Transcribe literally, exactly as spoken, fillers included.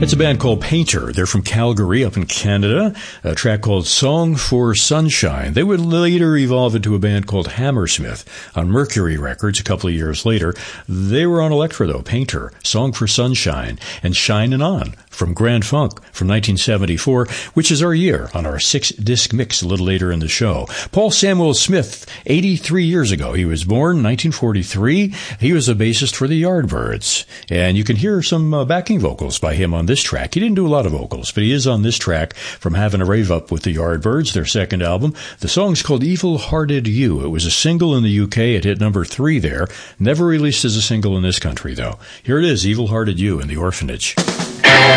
It's a band called Painter. They're from Calgary up in Canada. A track called Song for Sunshine. They would later evolve into a band called Hammersmith on Mercury Records a couple of years later. They were on Elektra, though. Painter, Song for Sunshine, and Shinin' On from Grand Funk from nineteen seventy-four, which is our year on our six-disc mix a little later in the show. Paul Samuel Smith, eighty-three years ago. He was born in nineteen forty-three. He was a bassist for the Yardbirds. And you can hear some uh, backing vocals by him on this track. He didn't do a lot of vocals, but he is on this track from Having a Rave Up with the Yardbirds, their second album. The song's called Evil Hearted You. It was a single in the U K. It hit number three there. Never released as a single in this country, though. Here it is, Evil Hearted You in The Orphanage.